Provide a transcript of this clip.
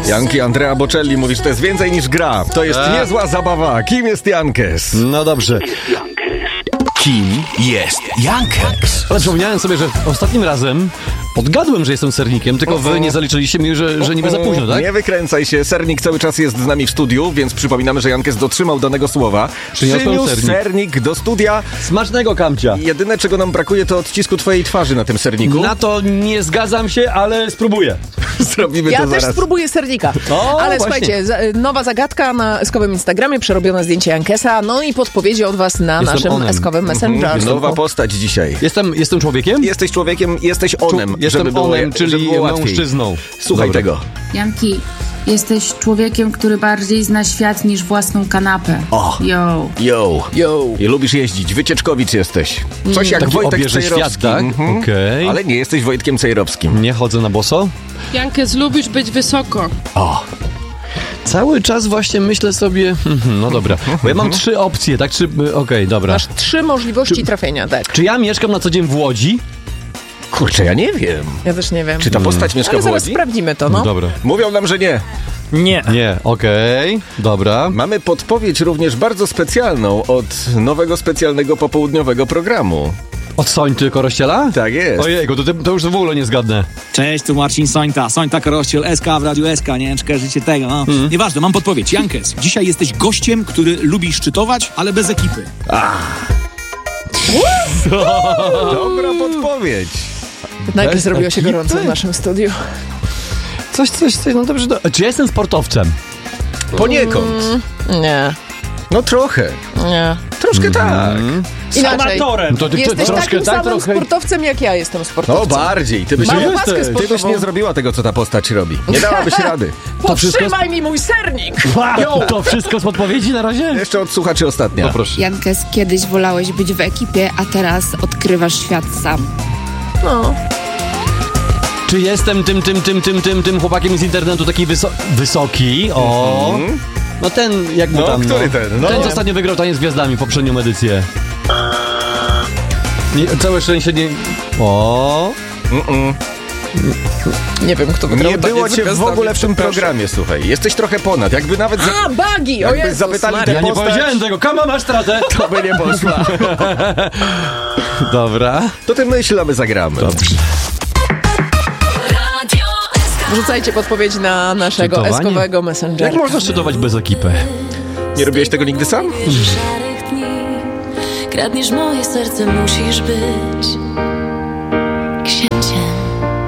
Janki Andrea Bocelli mówi, że to jest więcej niż gra. To jest niezła zabawa. Kim jest Jankes? No dobrze. Kim jest Jankes? Ale przypomniałem sobie, że ostatnim razem odgadłem, że jestem sernikiem, tylko wy nie zaliczyliście mi, że niby za późno, tak? Nie wykręcaj się, sernik cały czas jest z nami w studiu, więc przypominamy, że Jankes dotrzymał danego słowa. Przyniósł sernik do studia. Smacznego, Kamcia. Jedyne, czego nam brakuje, to odcisku twojej twarzy na tym serniku. Na to nie zgadzam się, ale spróbuję. Zrobimy ja to też zaraz. spróbuję sernika. Ale właśnie. słuchajcie, nowa zagadka na eskowym Instagramie, przerobione zdjęcie Jankesa, no i podpowiedzi od was na Jestem naszym onem. eskowym Messengerze. Nowa postać dzisiaj. Jestem człowiekiem? Jesteś człowiekiem, jesteś onem. Jestem żeby onem, żeby czyli było łatwiej. mężczyzną. Słuchaj Dobra. tego. Janki, jesteś człowiekiem, który bardziej zna świat niż własną kanapę. O. Yo. Yo. I lubisz jeździć. Wycieczkowicz jesteś. Coś jak Taki Wojtek obieży Cejrowski. świat, tak? Okej. Ale nie jesteś Wojtkiem Cejrowskim. Nie chodzę na boso? Jankes, lubisz być wysoko. O. Cały czas właśnie myślę sobie... No dobra, bo ja mam 3 opcje, tak? Okej, dobra. Masz 3 możliwości trafienia, tak. Czy ja mieszkam na co dzień w Łodzi? Kurczę, ja nie wiem. Ja też nie wiem. Czy ta postać mieszka Ale w zaraz Łodzi? sprawdzimy to, no. Dobra. Mówią nam, że nie. Nie, okej, dobra. Mamy podpowiedź również bardzo specjalną od nowego specjalnego popołudniowego programu. Od Sońty Korościela? Tak jest. Ojejku, to już w ogóle nie zgadnę. Cześć, tu Marcin Sońta Korościel, SK w Radiu SK, nie wiem, czy kojarzycie tego, no. Nieważne, mam podpowiedź. Jankes, dzisiaj jesteś gościem, który lubi szczytować, ale bez ekipy. Dobra podpowiedź. Nagle Bez zrobiło się ekipy? gorąco w naszym studiu. Coś, no dobrze. Czy ja jestem sportowcem? Poniekąd. Nie, No trochę. nie. Troszkę tak. Inaczej. No to ty Jesteś troszkę takim tak, samym trochę... sportowcem, jak ja jestem No sportowcem. bardziej. Ty byś, Mam nie, maskę ty byś sportową. nie zrobiła tego, co ta postać robi. Nie dałabyś rady. Powstrzymaj mi mój sernik! To wszystko z podpowiedzi na razie? Jeszcze od słuchaczy ostatnia. No proszę. Jankes, kiedyś wolałeś być w ekipie, a teraz odkrywasz świat sam. No. Czy jestem tym chłopakiem z internetu taki wysoki? O! No ten, jak mu No, tam, który ten? No. Ten, co ostatnio wygrał Taniec z Gwiazdami, poprzednią edycję. Całe szczęście nie... O! Nie wiem, kto wygrał. Nie było Taniec z cię w Gwiazdami, ogóle w tym przepraszam. programie, słuchaj. Jesteś trochę ponad. Jakby nawet... A, Bagi! O Jakby Jezus zapytali Maria. Ja nie postać- powiedziałem tego, kama masz stratę! To by nie poszła. Dobra. To ty myśl, a my zagramy. Dobrze. Wrzucajcie podpowiedź na naszego Szczytowanie? eskowego Messengera. Jak można szczytować bez ekipy? Nie robiłeś tego nigdy sam? Kradniesz moje serce, musisz być